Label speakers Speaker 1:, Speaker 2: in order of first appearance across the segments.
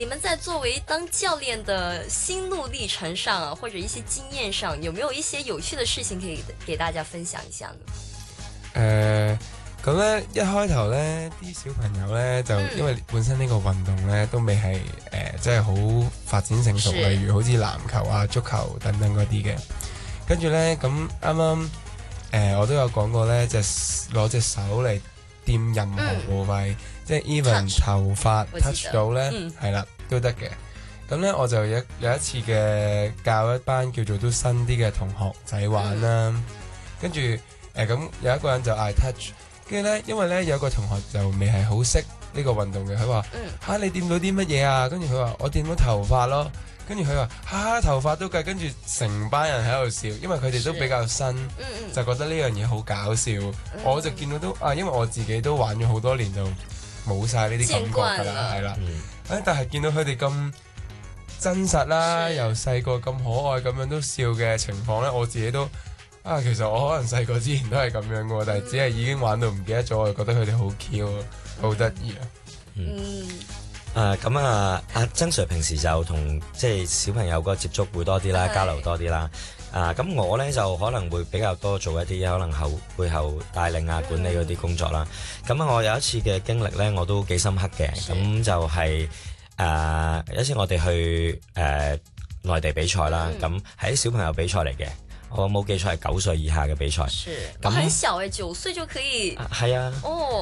Speaker 1: 你們在作為當教練的心路歷程上啊，或者一些經驗上，有沒有一些有趣的事情可以給大家分享一下呢？
Speaker 2: 咁咧一開頭咧啲小朋友咧就因為本身呢個運動咧都未係即係好發展成熟，例如好似籃球啊、足球等等嗰啲嘅。跟住咧咁啱啱我都有講過咧，就攞隻手嚟掂任何部位，即係 even 頭髮 touch 到咧，係啦都得嘅。咁咧我就有一次嘅教一班叫做都新啲嘅同學仔玩啦，跟住咁有一個人就嗌 touch。跟住咧，因為咧有個同學就未係好識呢個運動嘅，佢話嚇你掂到啲乜嘢啊？跟住佢話我掂到頭髮咯。跟住佢話嚇頭髮都計，跟住成班人喺度笑，因為佢哋都比較新，就覺得呢樣嘢好搞笑。我就見到都因為我自己都玩咗好多年就冇晒呢啲感覺㗎啦，係啦。但係見到佢哋咁真實啦，由細個咁可愛咁樣都笑嘅情況咧，我自己都。其實我可能細個之前都係咁樣嘅，但係只係已經玩到唔記得咗，我就覺得佢哋好 Q 好得意啊。
Speaker 3: 咁阿曾 Sir 平時就同即係小朋友個接觸會多啲啦，交流多啲啦。咁我咧就可能會比較多做一啲可能背後帶領管理嗰啲工作啦。咁我有一次嘅經歷咧，我都幾深刻嘅。咁就係有一次我哋去內地比賽啦，咁係啲小朋友比賽嚟嘅。我冇記錯係9歲以下嘅比賽，
Speaker 1: 咁很小誒，9歲就可以。
Speaker 3: 係啊。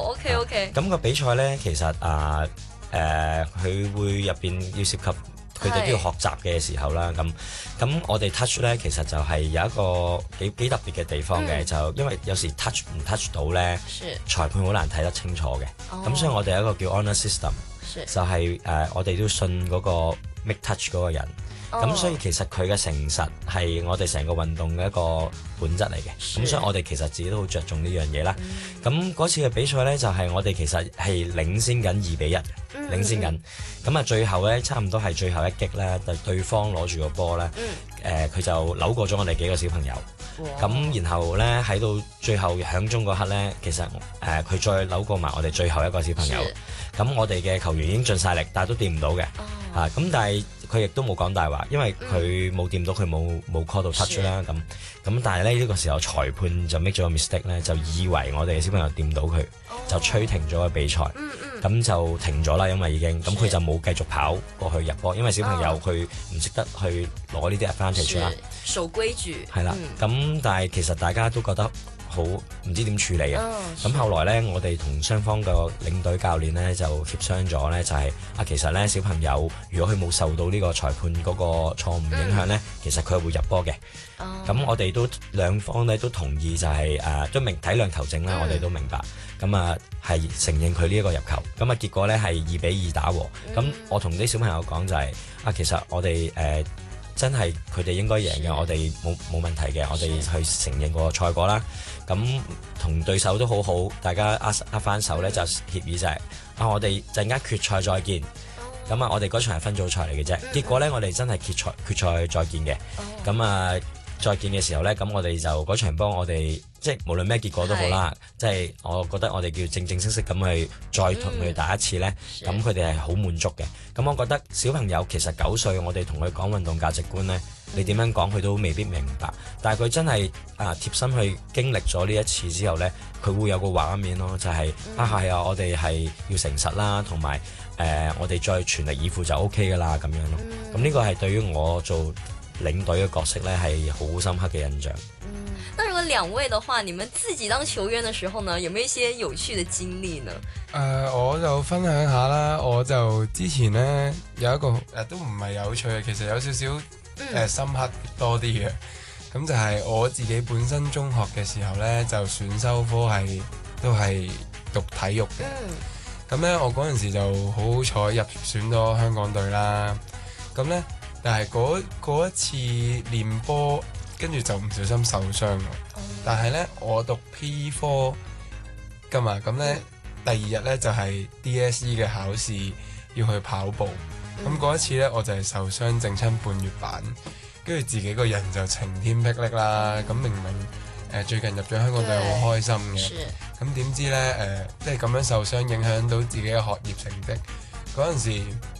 Speaker 1: OK。
Speaker 3: 咁個比賽咧，其實佢會入邊要涉及佢哋都要學習嘅時候啦。咁我哋 touch 咧，其實就係有一個幾特別嘅地方嘅，就因為有時 touch 唔 touch 到咧，裁判好難睇得清楚嘅。咁所以我哋有一個叫 honor system，就係我哋都信嗰個 make touch 嗰個人。咁所以其實佢嘅誠實係我哋成個運動嘅一個本質嚟嘅，咁所以我哋其實自己都好着重呢樣嘢啦。咁嗰次嘅比賽呢，就係我哋其實係領先緊2-1，領先緊。咁最後呢，差唔多係最後一擊呢，就對方攞住個波呢，佢就扭過咗我哋幾個小朋友。咁然後呢，喺到最後響鐘嗰刻呢，其實佢再扭過埋我哋最後一個小朋友。咁我哋嘅球員已經盡晒力，但係都掂唔到嘅。咁但係佢亦都冇講大話，因為佢冇掂到，佢冇 call 到 touch 啦。咁但係呢個時候裁判就 make 咗個 mistake 咧，就以為我哋嘅小朋友掂到佢，就吹停咗個比賽。咁就停咗啦，因為已經咁佢就冇繼續跑過去入波，因為小朋友佢唔識得去攞呢啲 advantage 啦，
Speaker 1: 守規矩
Speaker 3: 係啦。咁但係其實大家都覺得好唔知點處理啊。咁後來呢，我哋同雙方嘅領隊教練呢就協商咗呢，就係其實呢，小朋友如果佢冇受到呢個裁判嗰個錯誤影響呢，其實佢係會入波嘅。咁我哋都兩方呢都同意，就係都體諒球證啦，我哋都明白。咁係承認佢呢一個入球。咁結果呢係2-2打和。咁我同啲小朋友講就係其實我哋真係佢哋應該贏嘅，我哋冇問題嘅，我哋去承認個賽果啦。咁同對手都好好，大家握翻手呢，就協議就係我哋陣間決賽再見。咁我哋嗰場係分組賽嚟嘅啫。結果呢，我哋真係決賽再見嘅。咁再見嘅時候呢，咁我哋就嗰場波我哋即係無論咩結果都好啦，即係我覺得我哋叫正正式式咁去再同佢打一次呢，咁佢哋係好滿足嘅。咁我覺得小朋友其實9歲，我哋同佢講運動價值觀呢，你點樣講佢都未必明白，但係佢真係貼身去經歷咗呢一次之後呢，佢會有個畫面咯，就係係啊，我哋係要誠實啦，同埋我哋再全力以赴就 OK 噶啦咁樣咯。咁呢個係對於我做領隊嘅角色呢，係好深刻嘅印象。
Speaker 1: 那如果兩位的話，你們自己當球員的時候呢，有沒有一些有趣的經歷呢？
Speaker 2: 我就分享下啦，我就之前呢，有一個都唔係有趣嘅，其實有少少深刻多啲嘅。咁就係我自己本身中學嘅時候呢，就選修科都係讀體育嘅。咁呢，我嗰陣時就好好彩入選咗香港隊啦。咁呢，但係嗰一次練波，跟住就唔小心受傷咯。但係呢，我讀 P 科㗎嘛，咁呢，第二日呢，就係 DSE 嘅考試要去跑步。咁嗰一次呢，我就係受傷整親半月板，跟住自己個人就晴天霹靂啦。咁明明最近入咗香港隊好開心嘅，咁點知呢，即係咁樣受傷影響到自己嘅學業成績。嗰陣時